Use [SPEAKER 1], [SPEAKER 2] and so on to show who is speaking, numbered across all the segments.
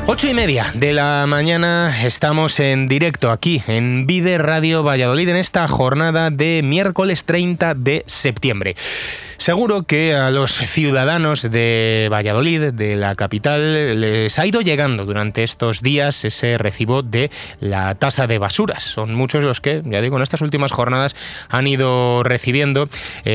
[SPEAKER 1] 8:30 de la mañana estamos en directo aquí en Vive Radio Valladolid en esta jornada de miércoles 30 de septiembre. Seguro que a los ciudadanos de Valladolid, de la capital, les ha ido llegando durante estos días ese recibo de la tasa de basuras. Son muchos los que, ya digo, en estas últimas jornadas han ido recibiendo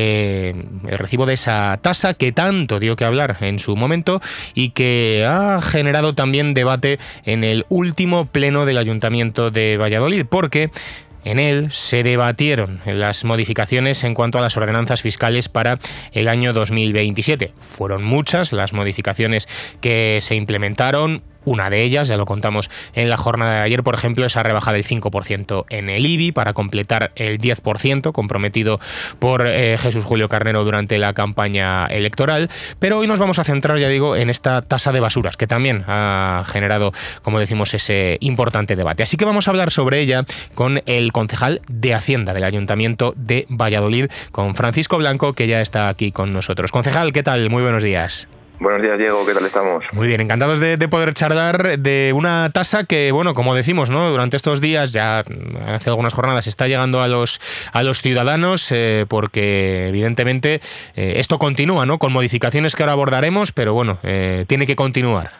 [SPEAKER 1] el recibo de esa tasa que tanto dio que hablar en su momento y que ha generado también debate en el último pleno del Ayuntamiento de Valladolid, porque en él se debatieron las modificaciones en cuanto a las ordenanzas fiscales para el año 2027. Fueron muchas las modificaciones que se implementaron. Una de ellas, ya lo contamos en la jornada de ayer, por ejemplo, esa rebaja del 5% en el IBI para completar el 10% comprometido por Jesús Julio Carnero durante la campaña electoral. Pero hoy nos vamos a centrar, ya digo, en esta tasa de basuras, que también ha generado, como decimos, ese importante debate. Así que vamos a hablar sobre ella con el concejal de Hacienda del Ayuntamiento de Valladolid, con Francisco Blanco, que ya está aquí con nosotros. Concejal, ¿qué tal? Muy buenos días.
[SPEAKER 2] Buenos días, Diego, ¿qué tal estamos?
[SPEAKER 1] Muy bien, encantados de poder charlar de una tasa que, bueno, como decimos, ¿no? Durante estos días, ya hace algunas jornadas, está llegando a los ciudadanos, porque evidentemente esto continúa, ¿no? Con modificaciones que ahora abordaremos, pero bueno, tiene que continuar.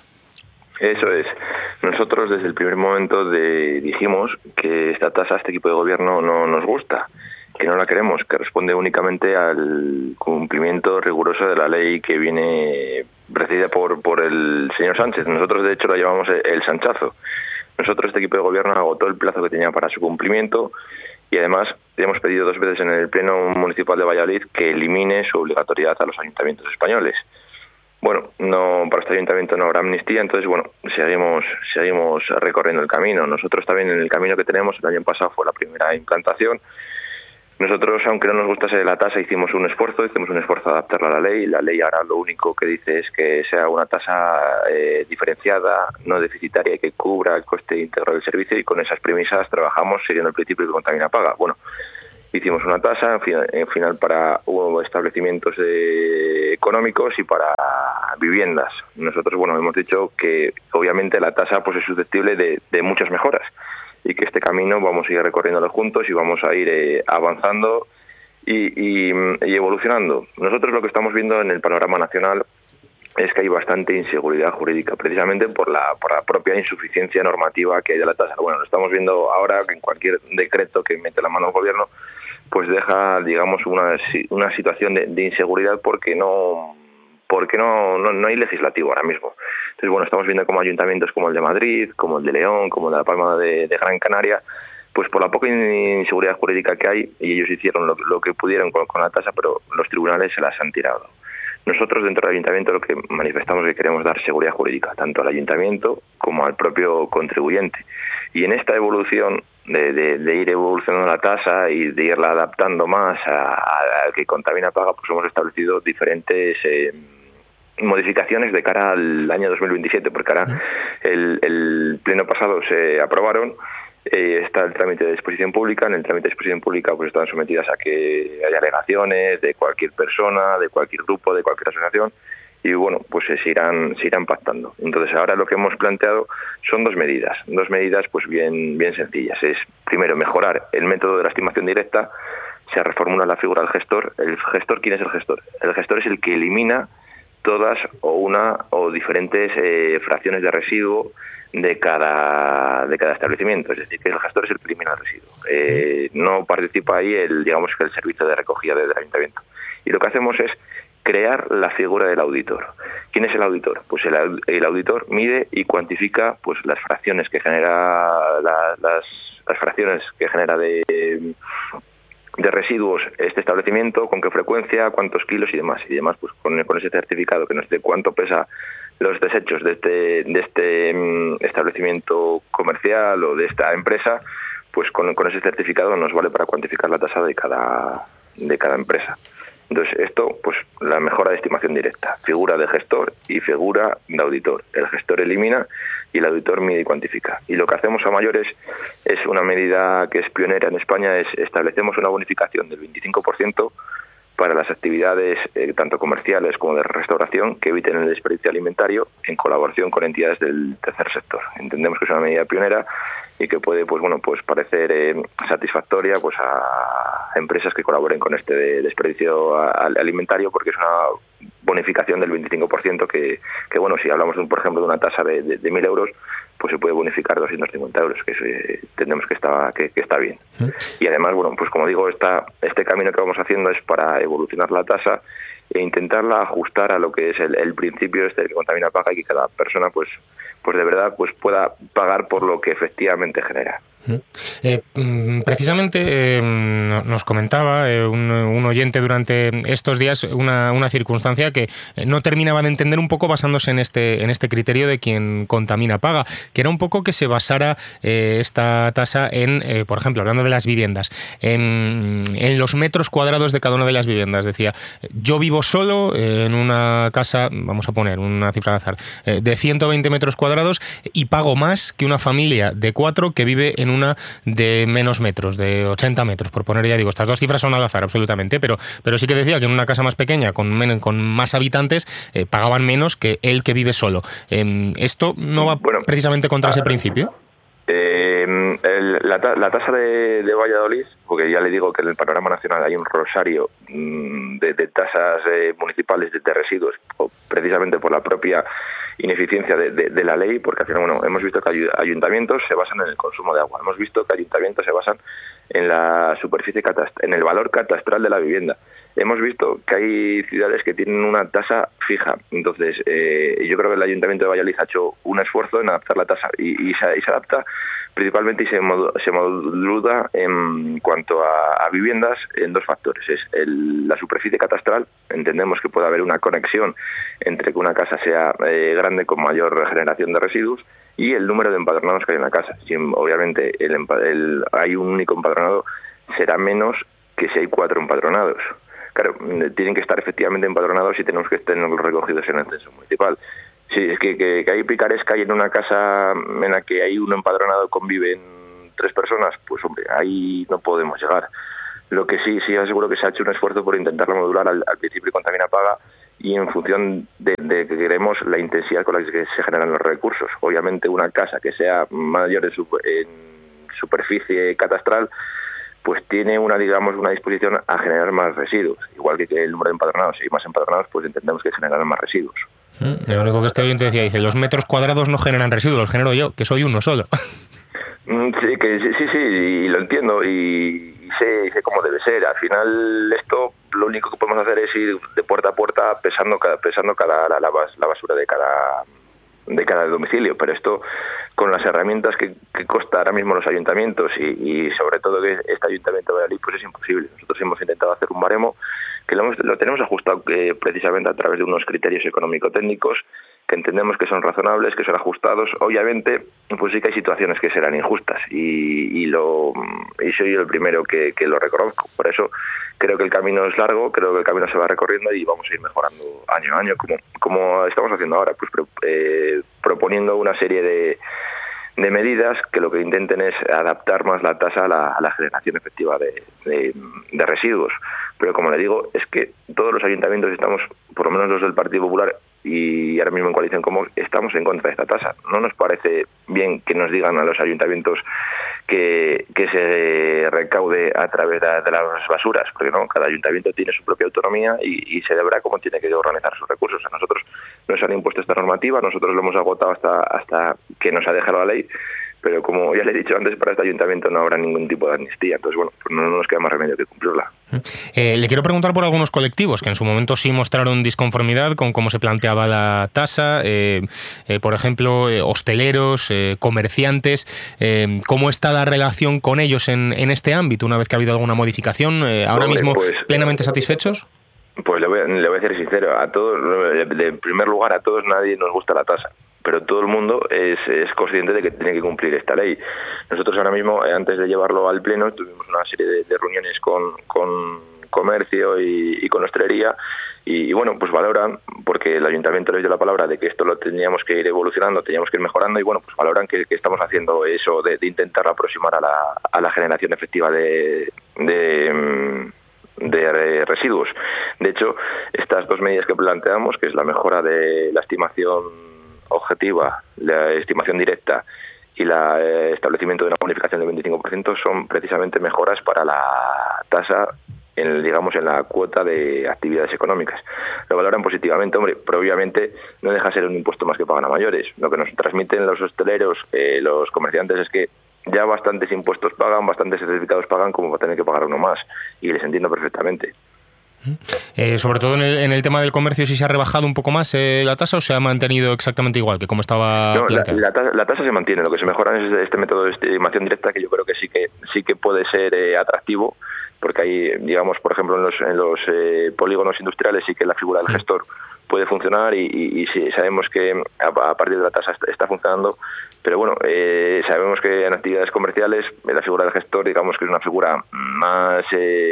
[SPEAKER 2] Eso es. Nosotros desde el primer momento dijimos que esta tasa, este equipo de gobierno no nos gusta, que no la queremos, que responde únicamente al cumplimiento riguroso de la ley que viene presidida por el señor Sánchez. Nosotros, de hecho, la llamamos el Sanchazo. Nosotros, este equipo de gobierno, agotó el plazo que tenía para su cumplimiento y además hemos pedido 2 veces en el Pleno Municipal de Valladolid que elimine su obligatoriedad a los ayuntamientos españoles. Bueno, no, para este ayuntamiento no habrá amnistía, entonces, bueno, seguimos recorriendo el camino. Nosotros también en el camino que tenemos, el año pasado fue la primera implantación. Nosotros, aunque no nos gustase la tasa, hicimos un esfuerzo a adaptarla a la ley. La ley ahora lo único que dice es que sea una tasa diferenciada, no deficitaria, y que cubra el coste íntegro del servicio, y con esas premisas trabajamos siguiendo el principio que contamina paga. Bueno, hicimos una tasa en final para establecimientos económicos y para viviendas. Nosotros, bueno, hemos dicho que obviamente la tasa pues es susceptible de muchas mejoras, y que este camino vamos a ir recorriéndolo juntos y vamos a ir avanzando y evolucionando. Nosotros lo que estamos viendo en el panorama nacional es que hay bastante inseguridad jurídica, precisamente por la propia insuficiencia normativa que hay de la tasa. Bueno, lo estamos viendo ahora, que en cualquier decreto que mete la mano el gobierno, pues deja, digamos, una situación de inseguridad porque no hay legislativo ahora mismo. Entonces, bueno, estamos viendo como ayuntamientos como el de Madrid, como el de León, como el de La Palma de Gran Canaria, pues por la poca inseguridad jurídica que hay, y ellos hicieron lo que pudieron con la tasa, pero los tribunales se las han tirado. Nosotros dentro del ayuntamiento lo que manifestamos es que queremos dar seguridad jurídica tanto al ayuntamiento como al propio contribuyente. Y en esta evolución de ir evolucionando la tasa y de irla adaptando más al que contamina paga, pues hemos establecido diferentes modificaciones de cara al año 2027, porque ahora el pleno pasado se aprobaron. Está el trámite de disposición pública. En el trámite de disposición pública pues están sometidas a que haya alegaciones de cualquier persona, de cualquier grupo, de cualquier asociación, y bueno, pues se irán pactando. Entonces ahora lo que hemos planteado son dos medidas pues bien sencillas. Es, primero, mejorar el método de la estimación directa. Se reformula la figura del gestor. ¿El gestor quién es el gestor? El gestor es el que elimina todas o diferentes fracciones de residuo de cada establecimiento. Es decir, que el gestor es el que elimina el residuo. No participa ahí el servicio de recogida del ayuntamiento. Y lo que hacemos es crear la figura del auditor. ¿Quién es el auditor? Pues el auditor mide y cuantifica pues las fracciones que genera las fracciones que genera de residuos este establecimiento, con qué frecuencia, cuántos kilos y demás pues con ese certificado que nos dice cuánto pesa los desechos de este establecimiento comercial o de esta empresa, pues con ese certificado nos vale para cuantificar la tasa de cada empresa. Entonces, esto, pues la mejora de estimación directa, figura de gestor y figura de auditor. El gestor elimina y el auditor mide y cuantifica. Y lo que hacemos a mayores es una medida que es pionera en España, establecemos una bonificación del 25% para las actividades tanto comerciales como de restauración que eviten el desperdicio alimentario en colaboración con entidades del tercer sector. Entendemos que es una medida pionera y que puede pues parecer satisfactoria pues a empresas que colaboren con este desperdicio alimentario, porque es una bonificación del 25% que bueno, si hablamos por ejemplo de una tasa de 1.000 euros, pues se puede bonificar 250 euros, que entendemos que está bien. Y además, bueno, pues como digo, este camino que vamos haciendo es para evolucionar la tasa e intentarla ajustar a lo que es el principio de que contamina paga, y que cada persona pues de verdad pues pueda pagar por lo que efectivamente genera.
[SPEAKER 1] Precisamente nos comentaba un oyente durante estos días una circunstancia que no terminaba de entender, un poco basándose en este criterio de quien contamina paga, que era un poco que se basara esta tasa en, por ejemplo, hablando de las viviendas, en los metros cuadrados de cada una de las viviendas. Decía, yo vivo solo en una casa, vamos a poner una cifra de azar, de 120 metros cuadrados, y pago más que una familia de 4 que vive en una de menos metros, de 80 metros, por poner, ya digo, estas dos cifras son al azar absolutamente, pero sí que decía que en una casa más pequeña, con más habitantes, pagaban menos que el que vive solo. ¿Esto no va precisamente contra ese principio?
[SPEAKER 2] La tasa de Valladolid, porque ya le digo que en el panorama nacional hay un rosario de tasas municipales de residuos, precisamente por la propia ineficiencia de la ley, porque al final, bueno, hemos visto que ayuntamientos se basan en el consumo de agua, hemos visto que ayuntamientos se basan en la superficie en el valor catastral de la vivienda. Hemos visto que hay ciudades que tienen una tasa fija. Entonces, yo creo que el Ayuntamiento de Valladolid ha hecho un esfuerzo en adaptar la tasa y se adapta principalmente y se modula en cuanto a viviendas en dos factores. Es la superficie catastral. Entendemos que puede haber una conexión entre que una casa sea grande con mayor generación de residuos, y el número de empadronados que hay en la casa. Si obviamente hay un único empadronado, será menos que si hay 4 empadronados. Claro, tienen que estar efectivamente empadronados y tenemos que tenerlos recogidos en el censo municipal. Sí, es que hay picaresca y en una casa en la que hay un empadronado conviven 3 personas, pues hombre, ahí no podemos llegar. Lo que sí aseguro que se ha hecho un esfuerzo por intentarlo modular al principio y contamina paga, y en función de que queremos la intensidad con la que se generan los recursos. Obviamente una casa que sea mayor en superficie catastral, pues tiene una disposición a generar más residuos. Igual que el número de empadronados, si hay más empadronados, pues entendemos que generarán más residuos.
[SPEAKER 1] Lo único que este oyente decía, dice, los metros cuadrados no generan residuos, los genero yo, que soy uno solo.
[SPEAKER 2] Sí, y lo entiendo y sé cómo debe ser. Al final esto, lo único que podemos hacer es ir de puerta a puerta pesando la basura de cada domicilio, pero esto con las herramientas que consta ahora mismo los ayuntamientos y sobre todo que este Ayuntamiento de Valladolid, pues es imposible. Nosotros hemos intentado hacer un baremo que lo tenemos ajustado precisamente a través de unos criterios económico-técnicos que entendemos que son razonables, que son ajustados. Obviamente, pues sí que hay situaciones que serán injustas y soy yo el primero que lo reconozco. Por eso creo que el camino es largo, creo que el camino se va recorriendo y vamos a ir mejorando año a año, como estamos haciendo ahora, pues proponiendo una serie de medidas que lo que intenten es adaptar más la tasa a la generación efectiva de residuos. Pero como le digo, es que todos los ayuntamientos estamos, por lo menos los del Partido Popular y ahora mismo en coalición como estamos en contra de esta tasa. No nos parece bien que nos digan a los ayuntamientos que se recaude a través de las basuras, porque no, cada ayuntamiento tiene su propia autonomía y se deberá cómo tiene que organizar sus recursos. A nosotros nos han impuesto esta normativa, nosotros lo hemos agotado hasta que nos ha dejado la ley, pero como ya le he dicho antes, para este ayuntamiento no habrá ningún tipo de amnistía. Entonces, bueno, pues no nos queda más remedio que cumplirla.
[SPEAKER 1] Le quiero preguntar por algunos colectivos que en su momento sí mostraron disconformidad con cómo se planteaba la tasa, por ejemplo, hosteleros, comerciantes. ¿Cómo está la relación con ellos en este ámbito una vez que ha habido alguna modificación? ¿Ahora mismo plenamente satisfechos?
[SPEAKER 2] Pues le voy a ser sincero, a todos, en primer lugar, a todos nadie nos gusta la tasa, pero todo el mundo es consciente de que tiene que cumplir esta ley. Nosotros ahora mismo, antes de llevarlo al Pleno, tuvimos una serie de reuniones con comercio y con hostelería, y bueno, pues valoran, porque el Ayuntamiento les dio la palabra de que esto lo teníamos que ir evolucionando, teníamos que ir mejorando, y bueno, pues valoran que estamos haciendo eso de intentar aproximar a la generación efectiva de de residuos. De hecho, estas dos medidas que planteamos, que es la mejora de la estimación objetiva, la estimación directa y el establecimiento de una bonificación del 25%, son precisamente mejoras para la tasa en la cuota de actividades económicas. Lo valoran positivamente, hombre, pero obviamente no deja de ser un impuesto más que pagan a mayores. Lo que nos transmiten los hosteleros, los comerciantes, es que ya bastantes impuestos pagan, bastantes certificados pagan como para tener que pagar uno más, y les entiendo perfectamente.
[SPEAKER 1] Sobre todo en el tema del comercio, ¿sí se ha rebajado un poco más la tasa o se ha mantenido exactamente igual que como estaba planteado?
[SPEAKER 2] La tasa se mantiene. Lo que se mejora es este método de estimación directa, que yo creo que sí que puede ser atractivo, porque hay, digamos, por ejemplo, en los polígonos industriales sí que la figura del gestor puede funcionar y sí, sabemos que a partir de la tasa está funcionando, pero bueno, sabemos que en actividades comerciales la figura del gestor, digamos que es una figura más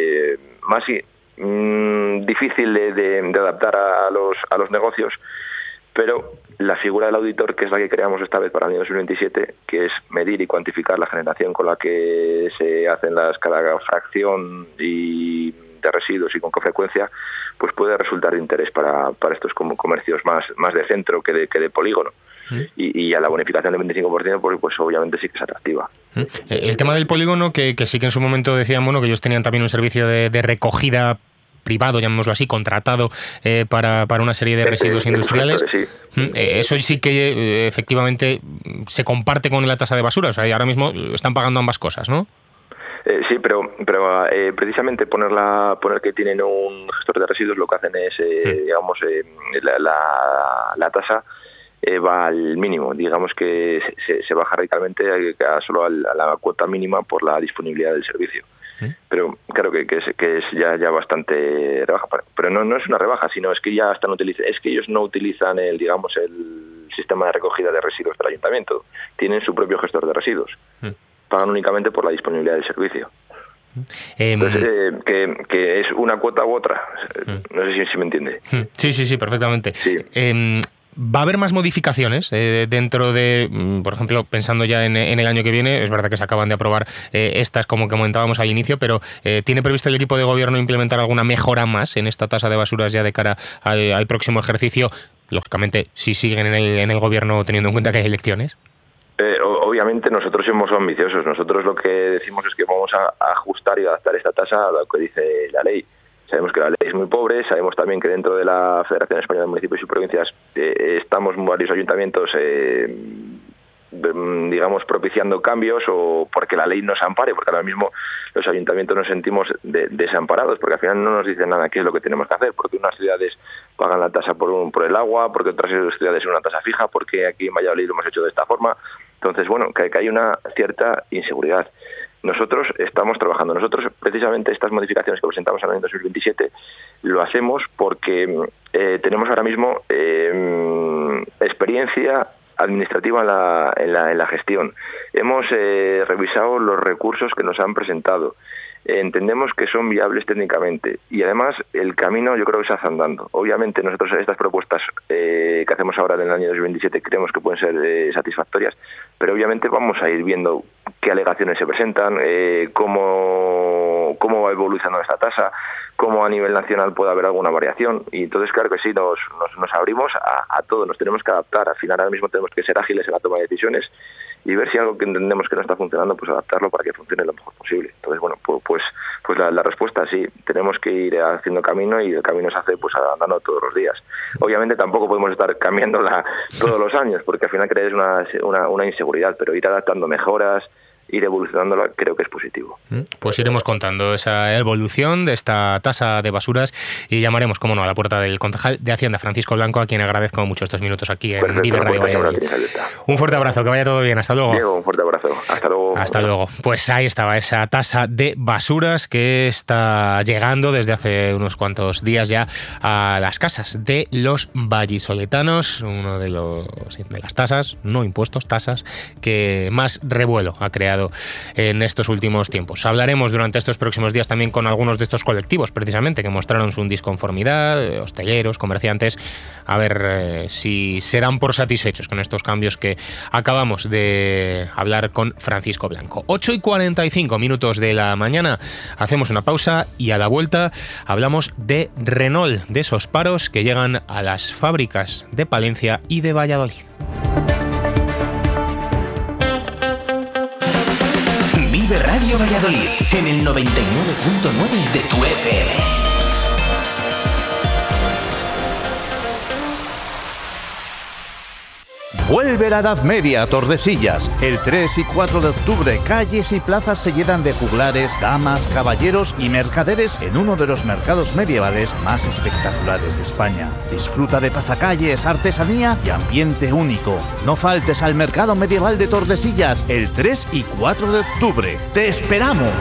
[SPEAKER 2] difícil de adaptar a los negocios, pero la figura del auditor, que es la que creamos esta vez para el año 2027, que es medir y cuantificar la generación con la que se hacen cada fracción y de residuos y con qué frecuencia, pues puede resultar de interés para estos como comercios más de centro que de polígono. Y a la bonificación del 25%, pues obviamente sí que es atractiva.
[SPEAKER 1] El tema del polígono, que sí que en su momento decían, bueno, que ellos tenían también un servicio de recogida privado, llamémoslo así, contratado para una serie de residuos industriales.
[SPEAKER 2] Sí.
[SPEAKER 1] Eso sí que efectivamente se comparte con la tasa de basura. O sea, ahora mismo están pagando ambas cosas, ¿no?
[SPEAKER 2] Sí, pero precisamente poner que tienen un gestor de residuos, lo que hacen es, digamos, la tasa va al mínimo. Digamos que se baja radicalmente solo a la cuota mínima por la disponibilidad del servicio. Pero claro que es ya bastante rebaja, pero no es una rebaja, sino es que ya es que ellos no utilizan el sistema de recogida de residuos del ayuntamiento, tienen su propio gestor de residuos, pagan únicamente por la disponibilidad del servicio. Entonces, que es una cuota u otra, no sé si me entiende.
[SPEAKER 1] Sí, perfectamente.
[SPEAKER 2] Sí.
[SPEAKER 1] ¿Va a haber más modificaciones dentro de, por ejemplo, pensando ya en el año que viene? Es verdad que se acaban de aprobar estas, como que comentábamos al inicio, pero ¿tiene previsto el equipo de gobierno implementar alguna mejora más en esta tasa de basuras ya de cara al próximo ejercicio? Lógicamente, si siguen en el gobierno teniendo en cuenta que hay elecciones.
[SPEAKER 2] Obviamente nosotros somos ambiciosos. Nosotros lo que decimos es que vamos a ajustar y adaptar esta tasa a lo que dice la ley. Sabemos que la ley es muy pobre, sabemos también que dentro de la Federación Española de Municipios y Provincias estamos varios ayuntamientos, digamos, propiciando cambios o porque la ley nos ampare, porque ahora mismo los ayuntamientos nos sentimos desamparados, porque al final no nos dicen nada qué es lo que tenemos que hacer, porque unas ciudades pagan la tasa por el agua, porque otras ciudades es una tasa fija, porque aquí en Valladolid lo hemos hecho de esta forma. Entonces, bueno, que hay una cierta inseguridad. Nosotros estamos trabajando. Nosotros, precisamente, estas modificaciones que presentamos en el año 2027, lo hacemos porque tenemos ahora mismo experiencia administrativa en la gestión. Hemos revisado los recursos que nos han presentado. Entendemos que son viables técnicamente y además el camino yo creo que se hace andando. Obviamente nosotros estas propuestas que hacemos ahora en el año 2027 creemos que pueden ser satisfactorias, pero obviamente vamos a ir viendo qué alegaciones se presentan, cómo va evolucionando esta tasa, cómo a nivel nacional puede haber alguna variación, y entonces claro que sí, nos abrimos a todo, nos tenemos que adaptar. Al final ahora mismo tenemos que ser ágiles en la toma de decisiones y ver si algo que entendemos que no está funcionando, pues adaptarlo para que funcione lo mejor posible. Entonces, bueno, pues la respuesta sí, tenemos que ir haciendo camino y el camino se hace pues andando todos los días. Obviamente tampoco podemos estar cambiándola todos los años, porque al final crees una inseguridad, pero ir adaptando mejoras, ir evolucionándola, creo que es positivo.
[SPEAKER 1] Pues iremos contando esa evolución de esta tasa de basuras y llamaremos, como no, a la puerta del concejal de Hacienda, Francisco Blanco, a quien agradezco mucho estos minutos aquí en Vive Radio Valladolid. Un fuerte abrazo, que vaya todo bien, hasta luego.
[SPEAKER 2] Diego, un fuerte abrazo, hasta luego.
[SPEAKER 1] Hasta luego. Pues ahí estaba esa tasa de basuras que está llegando desde hace unos cuantos días ya a las casas de los vallisoletanos, uno de las tasas, no impuestos, tasas, que más revuelo ha creado denunciado en estos últimos tiempos. Hablaremos durante estos próximos días también con algunos de estos colectivos, precisamente, que mostraron su disconformidad, hosteleros, comerciantes, a ver si se dan por satisfechos con estos cambios que acabamos de hablar con Francisco Blanco. 8:45 de la mañana, hacemos una pausa y a la vuelta hablamos de Renault, de esos paros que llegan a las fábricas de Palencia y de Valladolid.
[SPEAKER 3] Vive Radio Valladolid en el 99.9 de tu FM.
[SPEAKER 4] Vuelve la Edad Media a Tordesillas. El 3 y 4 de octubre, calles y plazas se llenan de juglares, damas, caballeros y mercaderes en uno de los mercados medievales más espectaculares de España. Disfruta de pasacalles, artesanía y ambiente único. No faltes al mercado medieval de Tordesillas el 3 y 4 de octubre. ¡Te esperamos!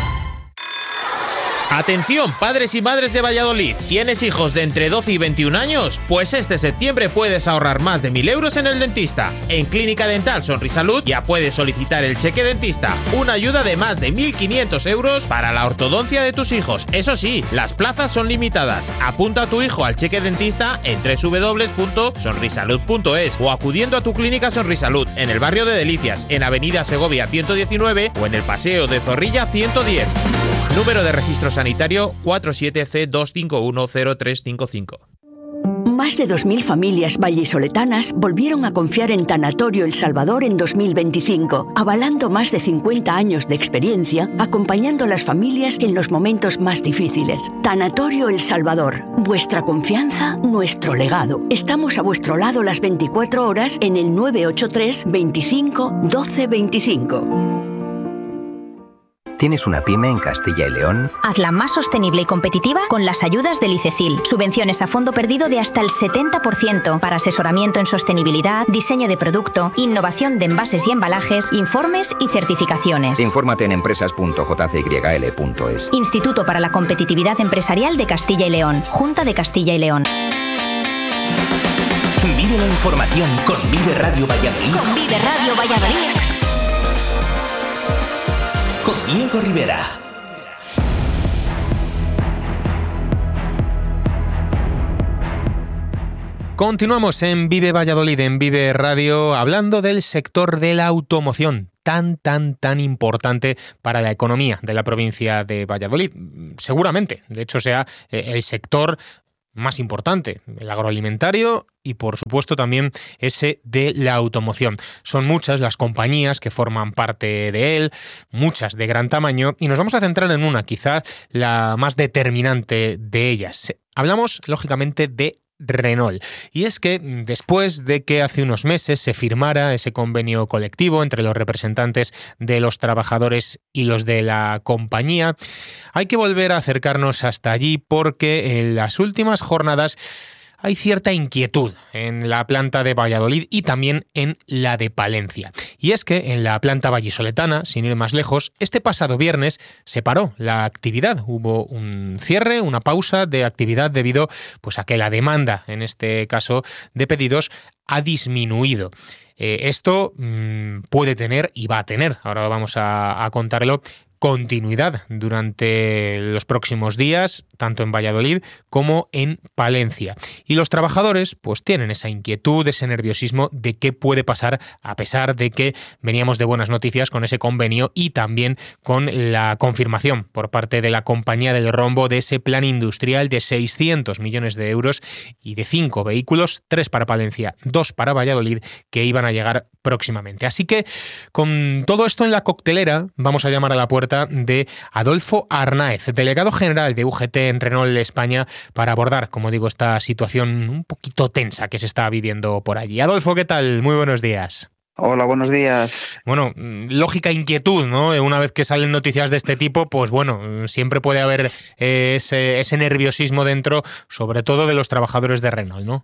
[SPEAKER 5] Atención, padres y madres de Valladolid. ¿Tienes hijos de entre 12 y 21 años? Pues este septiembre puedes ahorrar más de 1.000 euros en el dentista. En Clínica Dental Sonrisalud ya puedes solicitar el cheque dentista, una ayuda de más de 1.500 euros para la ortodoncia de tus hijos. Eso sí, las plazas son limitadas. Apunta a tu hijo al cheque dentista en www.sonrisalud.es o acudiendo a tu clínica Sonrisalud en el barrio de Delicias, en Avenida Segovia 119 o en el Paseo de Zorrilla 110. Número de registro sanitario 47C2510355.
[SPEAKER 6] Más de 2.000 familias vallisoletanas volvieron a confiar en Tanatorio El Salvador en 2025, avalando más de 50 años de experiencia, acompañando a las familias en los momentos más difíciles. Tanatorio El Salvador, vuestra confianza, nuestro legado. Estamos a vuestro lado las 24 horas en el 983 25 12 25.
[SPEAKER 7] ¿Tienes una pyme en Castilla y León?
[SPEAKER 8] Hazla más sostenible y competitiva con las ayudas del ICECIL. Subvenciones a fondo perdido de hasta el 70% para asesoramiento en sostenibilidad, diseño de producto, innovación de envases y embalajes, informes y certificaciones.
[SPEAKER 7] Infórmate en empresas.jcyl.es.
[SPEAKER 8] Instituto para la Competitividad Empresarial de Castilla y León. Junta de Castilla y León.
[SPEAKER 3] Vive la información con Vive Radio Valladolid.
[SPEAKER 8] Con Vive Radio Valladolid.
[SPEAKER 3] Con Diego Rivera.
[SPEAKER 1] Continuamos en Vive Valladolid, en Vive Radio, hablando del sector de la automoción, tan importante para la economía de la provincia de Valladolid. Seguramente, de hecho, sea el sector más importante, el agroalimentario y por supuesto también ese de la automoción. Son muchas las compañías que forman parte de él, muchas de gran tamaño, y nos vamos a centrar en una, quizás la más determinante de ellas. Hablamos, lógicamente, de Renault. Y es que después de que hace unos meses se firmara ese convenio colectivo entre los representantes de los trabajadores y los de la compañía, hay que volver a acercarnos hasta allí porque en las últimas jornadas hay cierta inquietud en la planta de Valladolid y también en la de Palencia. Y es que en la planta vallisoletana, sin ir más lejos, este pasado viernes se paró la actividad. Hubo un cierre, una pausa de actividad debido a que la demanda, en este caso de pedidos, ha disminuido. Esto puede tener y va a tener, ahora vamos a contarlo, continuidad durante los próximos días, tanto en Valladolid como en Palencia. Y los trabajadores tienen esa inquietud, ese nerviosismo de qué puede pasar, a pesar de que veníamos de buenas noticias con ese convenio y también con la confirmación por parte de la Compañía del Rombo de ese plan industrial de 600 millones de euros y de 5 vehículos, 3 para Palencia, 2 para Valladolid, que iban a llegar próximamente. Así que con todo esto en la coctelera, vamos a llamar a la puerta de Adolfo Arnáez, delegado general de UGT en Renault España, para abordar, como digo, esta situación un poquito tensa que se está viviendo por allí. Adolfo, ¿qué tal? Muy buenos días.
[SPEAKER 9] Hola, buenos días.
[SPEAKER 1] Bueno, lógica inquietud, ¿no? Una vez que salen noticias de este tipo, siempre puede haber ese nerviosismo dentro, sobre todo de los trabajadores de Renault, ¿no?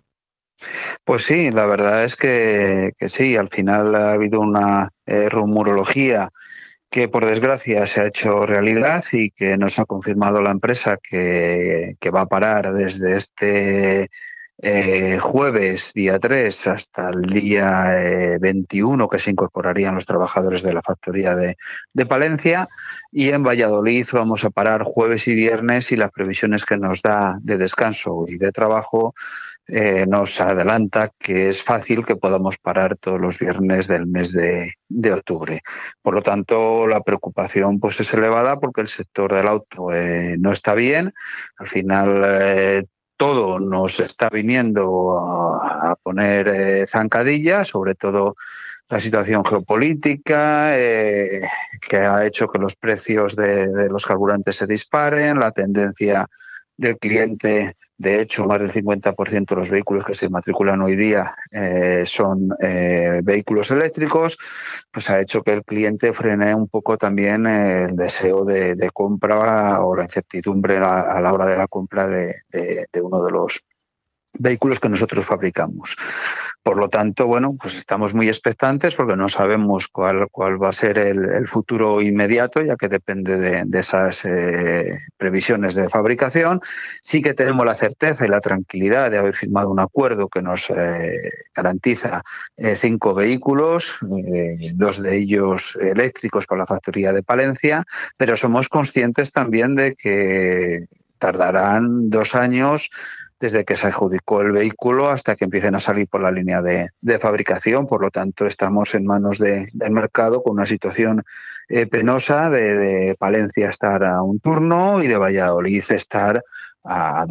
[SPEAKER 9] Pues sí, la verdad es que sí, al final ha habido una rumorología que por desgracia se ha hecho realidad y que nos ha confirmado la empresa que va a parar desde este jueves día 3 hasta el día 21, que se incorporarían los trabajadores de la factoría de Palencia, y en Valladolid vamos a parar jueves y viernes, y las previsiones que nos da de descanso y de trabajo nos adelanta que es fácil que podamos parar todos los viernes del mes de octubre. Por lo tanto, la preocupación pues es elevada, porque el sector del auto no está bien. Al final todo nos está viniendo a poner zancadillas, sobre todo la situación geopolítica que ha hecho que los precios de los carburantes se disparen, la tendencia del cliente. De hecho, más del 50% de los vehículos que se matriculan hoy día son vehículos eléctricos, pues ha hecho que el cliente frene un poco también el deseo de compra, o la incertidumbre a la hora de la compra de uno de los vehículos que nosotros fabricamos. Por lo tanto, bueno, pues estamos muy expectantes, porque no sabemos cuál va a ser el futuro inmediato, ya que depende de esas previsiones de fabricación. Sí que tenemos la certeza y la tranquilidad de haber firmado un acuerdo que nos garantiza 5 vehículos, 2 de ellos eléctricos para la factoría de Palencia, pero somos conscientes también de que tardarán 2 años desde que se adjudicó el vehículo hasta que empiecen a salir por la línea de fabricación. Por lo tanto, estamos en manos del mercado, con una situación penosa de Palencia estar a un turno y de Valladolid estar a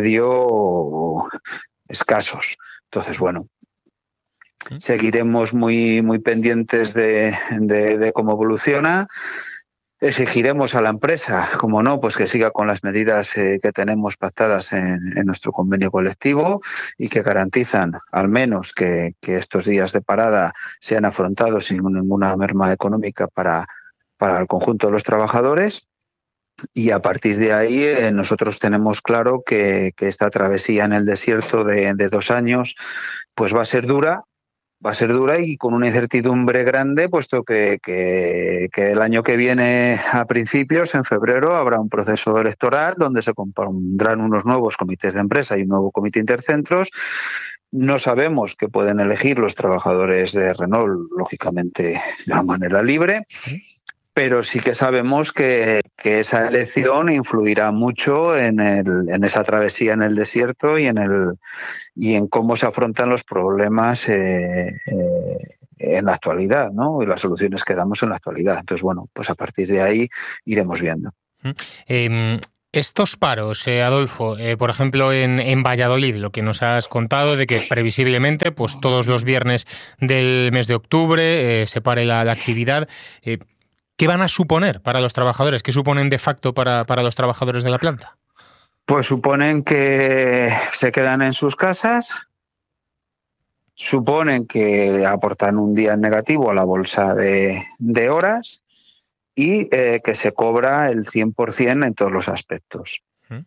[SPEAKER 9] 2,5 escasos. Entonces, bueno, seguiremos muy, muy pendientes de cómo evoluciona. Exigiremos a la empresa, como no, pues que siga con las medidas que tenemos pactadas en nuestro convenio colectivo, y que garantizan al menos que estos días de parada sean afrontados sin ninguna merma económica para el conjunto de los trabajadores. Y a partir de ahí nosotros tenemos claro que esta travesía en el desierto de 2 años pues va a ser dura. Va a ser dura y con una incertidumbre grande, puesto que el año que viene, a principios, en febrero, habrá un proceso electoral donde se compondrán unos nuevos comités de empresa y un nuevo comité intercentros. No sabemos qué pueden elegir los trabajadores de Renault, lógicamente de una manera libre, pero sí que sabemos que esa elección influirá mucho en esa travesía en el desierto y en cómo se afrontan los problemas en la actualidad, ¿no? Y las soluciones que damos en la actualidad. Entonces, bueno, pues a partir de ahí iremos viendo.
[SPEAKER 1] Estos paros, Adolfo, por ejemplo, en Valladolid, lo que nos has contado de que previsiblemente pues todos los viernes del mes de octubre se pare la actividad. ¿Qué van a suponer para los trabajadores? ¿Qué suponen de facto para los trabajadores de la planta?
[SPEAKER 9] Pues suponen que se quedan en sus casas, suponen que aportan un día en negativo a la bolsa de horas y que se cobra el 100% en todos los aspectos.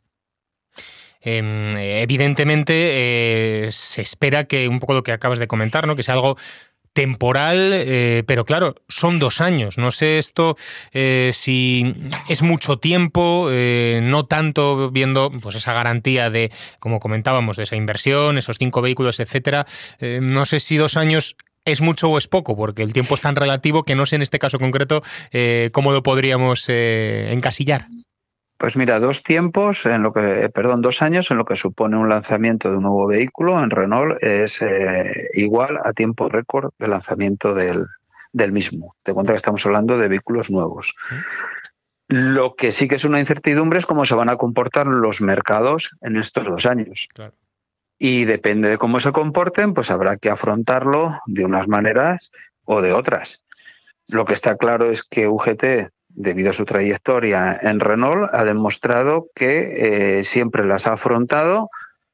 [SPEAKER 1] Evidentemente se espera que un poco lo que acabas de comentar, ¿no? Que sea algo temporal, pero claro, son 2 años. No sé esto si es mucho tiempo, no tanto viendo pues esa garantía de, como comentábamos, de esa inversión, esos 5 vehículos, etcétera. No sé si 2 años es mucho o es poco, porque el tiempo es tan relativo que no sé en este caso concreto cómo lo podríamos encasillar.
[SPEAKER 9] Pues mira, 2 años en lo que supone un lanzamiento de un nuevo vehículo en Renault es igual a tiempo récord de lanzamiento del mismo. Te cuenta que estamos hablando de vehículos nuevos. Lo que sí que es una incertidumbre es cómo se van a comportar los mercados en estos 2 años. Claro. Y depende de cómo se comporten, pues habrá que afrontarlo de unas maneras o de otras. Lo que está claro es que UGT, debido a su trayectoria en Renault, ha demostrado que siempre las ha afrontado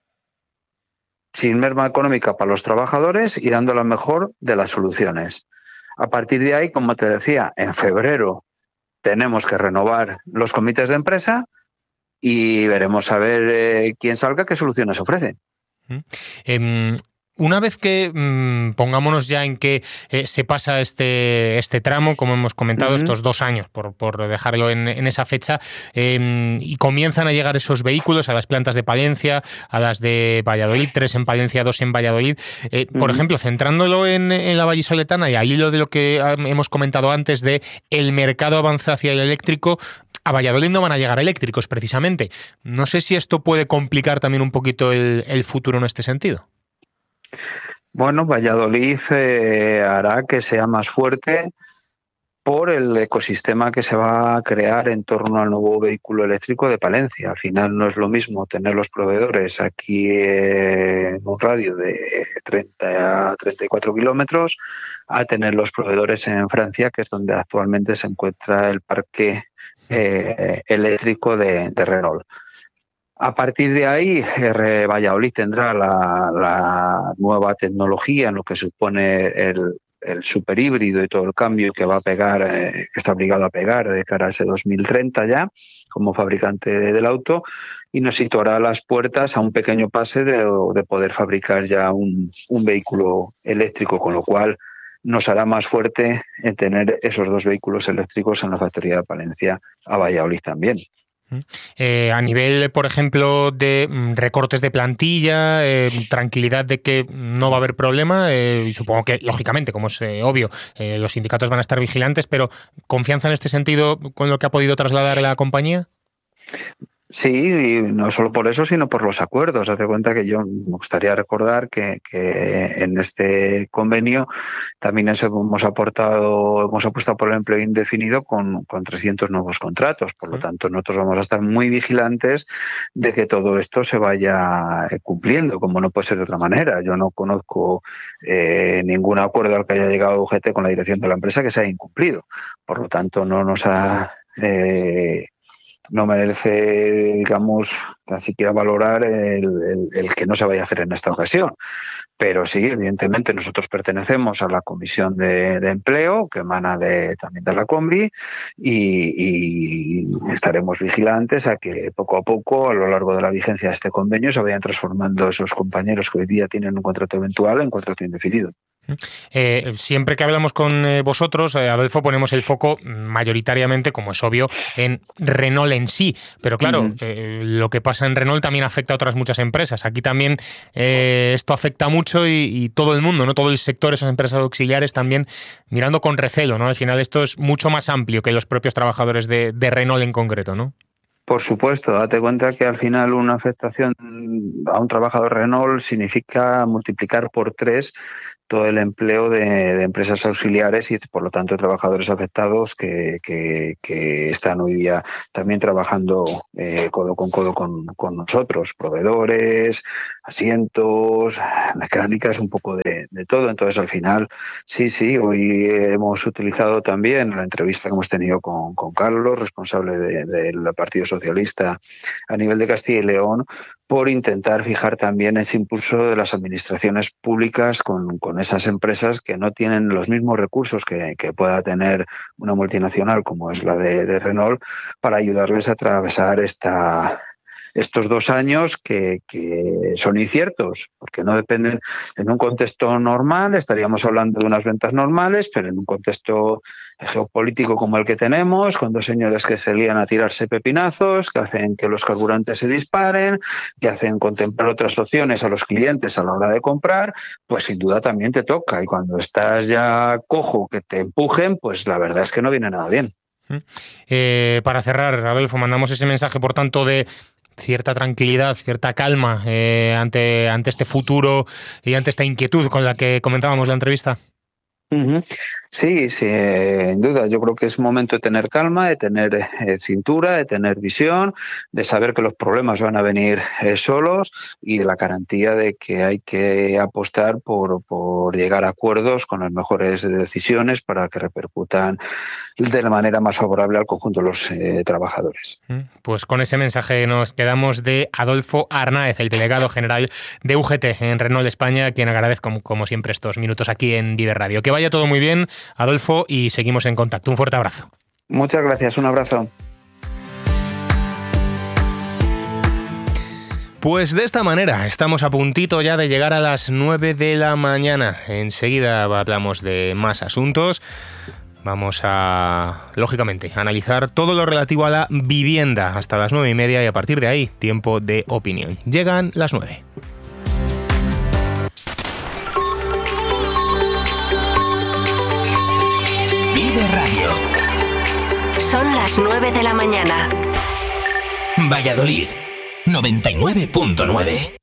[SPEAKER 9] sin merma económica para los trabajadores y dando la mejor de las soluciones. A partir de ahí, como te decía, en febrero tenemos que renovar los comités de empresa y veremos a ver quién salga, qué soluciones ofrece.
[SPEAKER 1] Una vez que pongámonos ya en que se pasa este tramo, como hemos comentado, estos 2 años, por dejarlo en esa fecha, y comienzan a llegar esos vehículos a las plantas de Palencia, a las de Valladolid, 3 en Palencia, 2 en Valladolid. Por ejemplo, centrándolo en la vallisoletana y al hilo de lo que hemos comentado antes de el mercado avanza hacia el eléctrico, a Valladolid no van a llegar eléctricos precisamente. No sé si esto puede complicar también un poquito el futuro en este sentido.
[SPEAKER 9] Bueno, Valladolid hará que sea más fuerte por el ecosistema que se va a crear en torno al nuevo vehículo eléctrico de Palencia. Al final no es lo mismo tener los proveedores aquí en un radio de 30 a 34 kilómetros a tener los proveedores en Francia, que es donde actualmente se encuentra el parque eléctrico de Renault. A partir de ahí, Valladolid tendrá la nueva tecnología en lo que supone el superhíbrido y todo el cambio que va a pegar, que está obligado a pegar de cara a ese 2030 ya, como fabricante del auto, y nos situará a las puertas a un pequeño pase de poder fabricar ya un vehículo eléctrico, con lo cual nos hará más fuerte en tener esos 2 vehículos eléctricos en la factoría de Palencia, a Valladolid también.
[SPEAKER 1] A nivel, por ejemplo, de recortes de plantilla, tranquilidad de que no va a haber problema, y supongo que, lógicamente, como es obvio, los sindicatos van a estar vigilantes, pero ¿confianza en este sentido con lo que ha podido trasladar la compañía?
[SPEAKER 9] Sí, y no solo por eso, sino por los acuerdos. Haz de cuenta que yo me gustaría recordar que en este convenio también hemos apostado por el empleo indefinido con 300 nuevos contratos. Por lo tanto, nosotros vamos a estar muy vigilantes de que todo esto se vaya cumpliendo, como no puede ser de otra manera. Yo no conozco ningún acuerdo al que haya llegado UGT con la dirección de la empresa que se haya incumplido. Por lo tanto, no merece, digamos, tan siquiera valorar el que no se vaya a hacer en esta ocasión. Pero sí, evidentemente, nosotros pertenecemos a la Comisión de Empleo, que emana también de la Combi, y estaremos vigilantes a que poco a poco, a lo largo de la vigencia de este convenio, se vayan transformando esos compañeros que hoy día tienen un contrato eventual en contrato indefinido.
[SPEAKER 1] Siempre que hablamos con vosotros, Adolfo, ponemos el foco mayoritariamente, como es obvio, en Renault en sí. Pero claro, lo que pasa en Renault también afecta a otras muchas empresas. Aquí también esto afecta mucho y todo el mundo, ¿no? Todo el sector, esas empresas auxiliares también mirando con recelo, ¿no? Al final esto es mucho más amplio que los propios trabajadores de Renault en concreto, ¿no?
[SPEAKER 9] Por supuesto, date cuenta que al final una afectación a un trabajador Renault significa multiplicar por 3 todo el empleo de empresas auxiliares y, por lo tanto, trabajadores afectados que están hoy día también trabajando codo con codo con nosotros, proveedores, asientos, mecánicas, un poco de todo. Entonces, al final, sí, hoy hemos utilizado también la entrevista que hemos tenido con Carlos, responsable del Partido Socialista a nivel de Castilla y León, por intentar fijar también ese impulso de las administraciones públicas con esas empresas que no tienen los mismos recursos que pueda tener una multinacional como es la de Renault, para ayudarles a atravesar estos 2 años que son inciertos, porque no dependen. En un contexto normal estaríamos hablando de unas ventas normales, pero en un contexto geopolítico como el que tenemos, con 2 señores que se lían a tirarse pepinazos, que hacen que los carburantes se disparen, que hacen contemplar otras opciones a los clientes a la hora de comprar, pues sin duda también te toca. Y cuando estás ya cojo que te empujen, pues la verdad es que no viene nada bien.
[SPEAKER 1] Para cerrar, Adolfo, mandamos ese mensaje, por tanto, de cierta tranquilidad, cierta calma ante este futuro y ante esta inquietud con la que comentábamos la entrevista.
[SPEAKER 9] Sí, sin duda. Yo creo que es momento de tener calma, de tener cintura, de tener visión, de saber que los problemas van a venir solos y de la garantía de que hay que apostar por llegar a acuerdos con las mejores decisiones para que repercutan de la manera más favorable al conjunto de los trabajadores.
[SPEAKER 1] Pues con ese mensaje nos quedamos de Adolfo Arnáez, el delegado general de UGT en Renault España, a quien agradezco como siempre estos minutos aquí en Vive Radio. Que vaya todo muy bien, Adolfo, y seguimos en contacto. Un fuerte abrazo.
[SPEAKER 9] Muchas gracias, un abrazo.
[SPEAKER 1] Pues de esta manera estamos a puntito ya de llegar a las 9 de la mañana. Enseguida hablamos de más asuntos. Vamos a, lógicamente, analizar todo lo relativo a la vivienda hasta las 9:30 y a partir de ahí, tiempo de opinión. Llegan las 9.
[SPEAKER 3] Vive Radio.
[SPEAKER 10] Son las 9 de la mañana.
[SPEAKER 3] Valladolid, 99.9.